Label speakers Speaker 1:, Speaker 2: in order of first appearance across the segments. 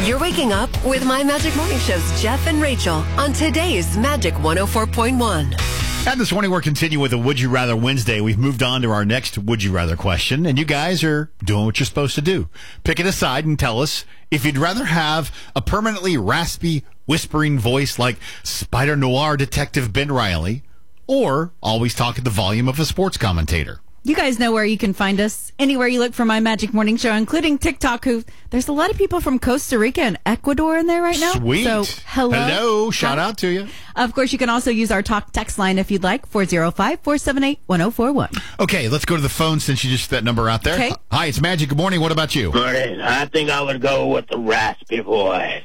Speaker 1: You're waking up with My Magic Morning Show's Jeff and Rachel on today's Magic 104.1.
Speaker 2: And this morning, we're continuing with a Would You Rather Wednesday. We've moved on to our next Would You Rather question, and you guys are doing what you're supposed to do. Pick it aside and tell us if you'd rather have a permanently raspy, whispering voice like Spider Noir Detective Ben Reilly, or always talk at the volume of a sports commentator.
Speaker 3: You guys know where you can find us. Anywhere you look for My Magic Morning Show, including TikTok, there's a lot of people from Costa Rica and Ecuador in there right now.
Speaker 2: Sweet.
Speaker 3: So, hello.
Speaker 2: Hello. Shout out to you.
Speaker 3: Of course, you can also use our talk text line if you'd like, 405-478-1041.
Speaker 2: Okay, let's go to the phone since you just threw that number out there.
Speaker 3: Okay.
Speaker 2: Hi, it's Magic. Good morning. What about you?
Speaker 4: Morning. I think I would go with the raspy voice.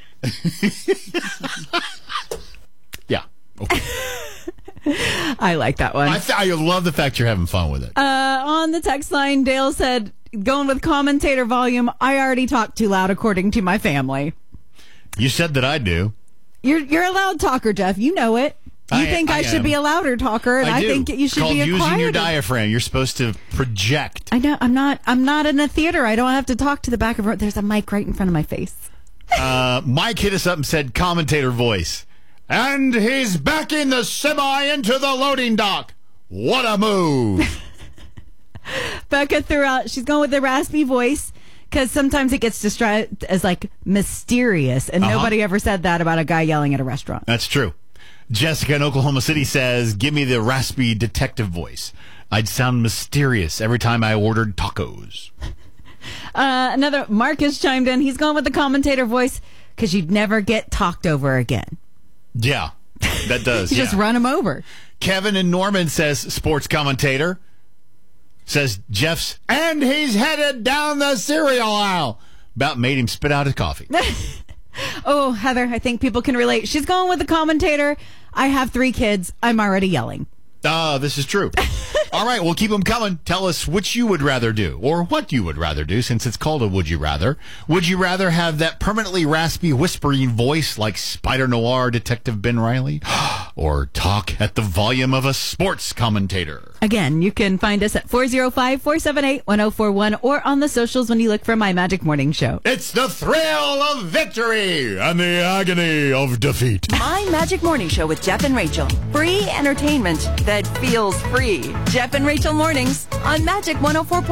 Speaker 2: Yeah. Okay.
Speaker 3: I like that one.
Speaker 2: I love the fact you're having fun with it.
Speaker 3: On the text line, Dale said, going with commentator volume, I already talk too loud according to my family.
Speaker 2: You said that I do.
Speaker 3: You're a loud talker, Jeff. You know it. You think I should
Speaker 2: am.
Speaker 3: be a louder talker, and I think you should be a
Speaker 2: using
Speaker 3: quieter.
Speaker 2: your diaphragm. You're supposed to project.
Speaker 3: I know. I'm not in a theater. I don't have to talk to the back of it. There's a mic right in front of my face.
Speaker 2: Mike hit us up and said commentator voice. And he's backing the semi into the loading dock. What a move.
Speaker 3: Becca threw out, she's going with the raspy voice because sometimes it gets described as like mysterious, and nobody ever said that about a guy yelling at a restaurant.
Speaker 2: That's true. Jessica in Oklahoma City says, give me the raspy detective voice. I'd sound mysterious every time I ordered tacos.
Speaker 3: Another Marcus chimed in. He's going with the commentator voice because you'd never get talked over again.
Speaker 2: Yeah, that does.
Speaker 3: You just run him over.
Speaker 2: Kevin in Norman says, sports commentator. Says Jeff's, and he's headed down the cereal aisle. About made him spit out his coffee.
Speaker 3: Oh, Heather, I think people can relate. She's going with the commentator. I have 3 kids. I'm already yelling.
Speaker 2: This is true. All right, well, keep them coming. Tell us which you would rather do, or what you would rather do, since it's called a Would You Rather. Would you rather have that permanently raspy, whispering voice like Spider Noir Detective Ben Reilly, or talk at the volume of a sports commentator?
Speaker 3: Again, you can find us at 405-478-1041 or on the socials when you look for My Magic Morning Show.
Speaker 2: It's the thrill of victory and the agony of defeat.
Speaker 1: My Magic Morning Show with Jeff and Rachel. Free entertainment that feels free. Jeff and Rachel mornings on Magic 104.1.